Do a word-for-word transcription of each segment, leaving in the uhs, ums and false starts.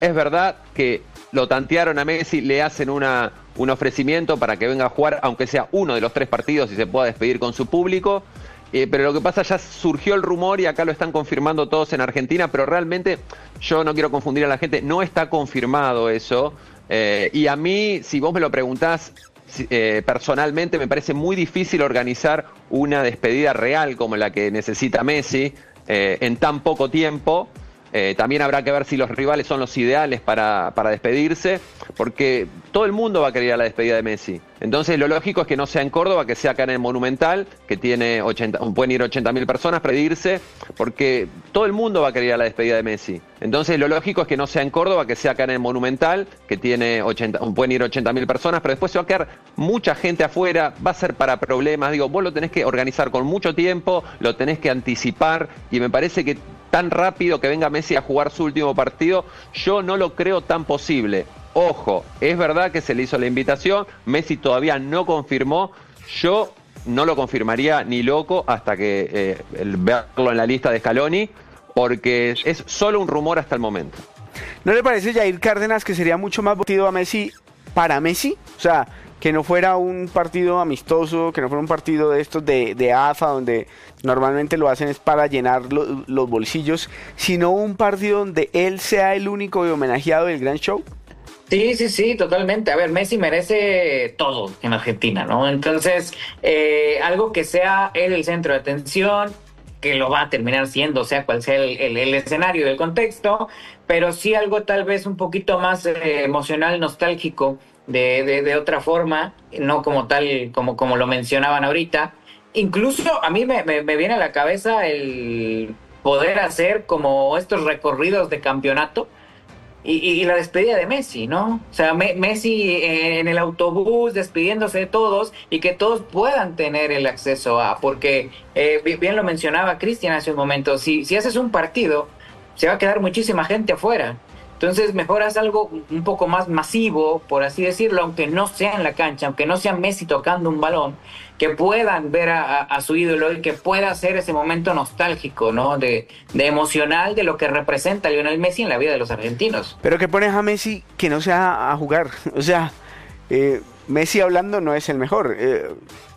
Es verdad que lo tantearon a Messi, le hacen una, un ofrecimiento para que venga a jugar, aunque sea uno de los tres partidos y se pueda despedir con su público. Eh, pero lo que pasa, ya surgió el rumor y acá lo están confirmando todos en Argentina, pero realmente yo no quiero confundir a la gente, no está confirmado eso. Eh, y a mí, si vos me lo preguntás eh, personalmente, me parece muy difícil organizar una despedida real como la que necesita Messi eh, en tan poco tiempo. Eh, también habrá que ver si los rivales son los ideales para, para despedirse, porque todo el mundo va a querer ir a la despedida de Messi. Entonces lo lógico es que no sea en Córdoba, que sea acá en el Monumental, que tiene ochenta, pueden ir ochenta mil personas para despedirse, porque todo el mundo va a querer ir a la despedida de Messi. Entonces lo lógico es que no sea en Córdoba, que sea acá en el Monumental, que tiene ochenta, pueden ir ochenta mil personas, pero después se va a quedar mucha gente afuera, va a ser para problemas. Digo, vos lo tenés que organizar con mucho tiempo, lo tenés que anticipar, y me parece que tan rápido que venga Messi a jugar su último partido, yo no lo creo tan posible. Ojo, es verdad que se le hizo la invitación, Messi todavía no confirmó, yo no lo confirmaría ni loco hasta que eh, el, verlo en la lista de Scaloni, porque es solo un rumor hasta el momento. ¿No le parece, Jair Cárdenas, que sería mucho más partido a Messi para Messi? O sea, que no fuera un partido amistoso, que no fuera un partido de estos de, de A F A, donde normalmente lo hacen es para llenar lo, los bolsillos, sino un partido donde él sea el único homenajeado del gran show. Sí, sí, sí, totalmente. A ver, Messi merece todo en Argentina, ¿no? Entonces, eh, algo que sea él el centro de atención, que lo va a terminar siendo, sea cual sea el, el, el escenario del contexto, pero sí algo tal vez un poquito más eh, emocional, nostálgico, de, de, de otra forma, no como tal, como, como lo mencionaban ahorita. Incluso a mí me, me, me viene a la cabeza el poder hacer como estos recorridos de campeonato, Y, y, y la despedida de Messi, ¿no? O sea, me, Messi en el autobús despidiéndose de todos y que todos puedan tener el acceso a, porque eh, bien lo mencionaba Cristian hace un momento, si, si haces un partido, se va a quedar muchísima gente afuera. Entonces mejor haz algo un poco más masivo, por así decirlo, aunque no sea en la cancha, aunque no sea Messi tocando un balón, que puedan ver a, a, a su ídolo y que pueda ser ese momento nostálgico, ¿no? De, de emocional de lo que representa Lionel Messi en la vida de los argentinos. Pero que pones a Messi que no sea a jugar. O sea, eh, Messi hablando no es el mejor. Eh,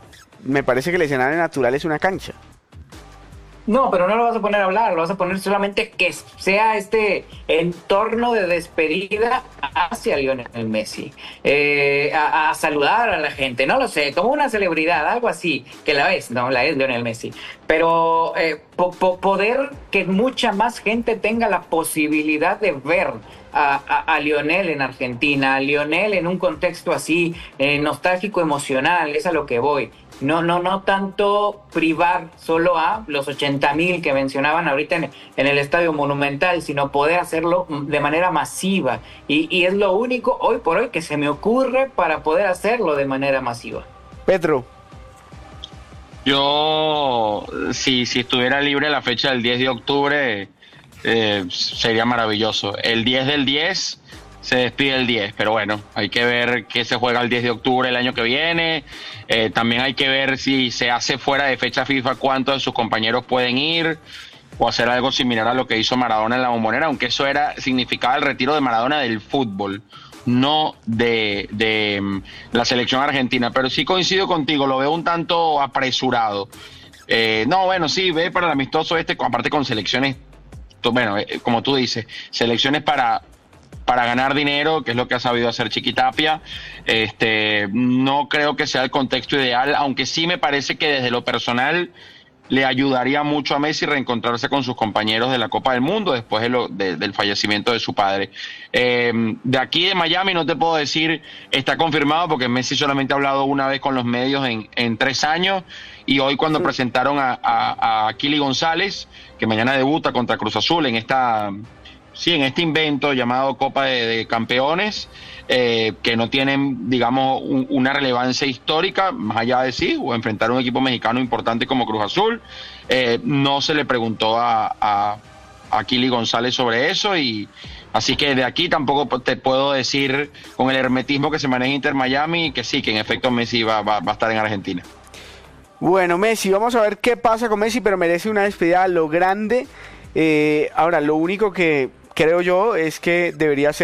me parece que el escenario natural es una cancha. No, pero no lo vas a poner a hablar, lo vas a poner solamente que sea este entorno de despedida hacia Lionel Messi, eh, a, a saludar a la gente, no lo sé, como una celebridad, algo así, que la es, no, la es Lionel Messi, pero eh, po po poder que mucha más gente tenga la posibilidad de ver a, a, a Lionel en Argentina, a Lionel en un contexto así, eh, nostálgico, emocional, es a lo que voy. No, no, no tanto privar solo a los ochenta mil que mencionaban ahorita en, en el Estadio Monumental, sino poder hacerlo de manera masiva. Y, y es lo único hoy por hoy que se me ocurre para poder hacerlo de manera masiva. Pedro. Yo, si, si estuviera libre la fecha del diez de octubre, eh, sería maravilloso. El diez del diez se despide el diez, pero bueno, hay que ver qué se juega el diez de octubre el año que viene. Eh, también hay que ver si se hace fuera de fecha FIFA, cuántos de sus compañeros pueden ir, o hacer algo similar a lo que hizo Maradona en la Bombonera, aunque eso era significaba el retiro de Maradona del fútbol, no de, de um, la selección argentina. Pero sí coincido contigo, lo veo un tanto apresurado. Eh, no, bueno, sí, ve para el amistoso este, aparte con selecciones, bueno, eh, como tú dices, selecciones para... para ganar dinero, que es lo que ha sabido hacer Chiquitapia. Este, no creo que sea el contexto ideal, aunque sí me parece que desde lo personal le ayudaría mucho a Messi reencontrarse con sus compañeros de la Copa del Mundo después de lo, de, del fallecimiento de su padre. Eh, de aquí de Miami no te puedo decir, está confirmado, porque Messi solamente ha hablado una vez con los medios en, en tres años, y hoy cuando sí. presentaron a, a, a Kili González, que mañana debuta contra Cruz Azul en esta... Sí, en este invento llamado Copa de, de Campeones, eh, que no tienen, digamos, un, una relevancia histórica, más allá de sí, o enfrentar un equipo mexicano importante como Cruz Azul, eh, no se le preguntó a, a, a Kili González sobre eso, y así que de aquí tampoco te puedo decir con el hermetismo que se maneja Inter Miami, que sí, que en efecto Messi va, va, va a estar en Argentina. Bueno, Messi, vamos a ver qué pasa con Messi, pero merece una despedida a lo grande. Eh, ahora, lo único que... creo yo, es que debería ser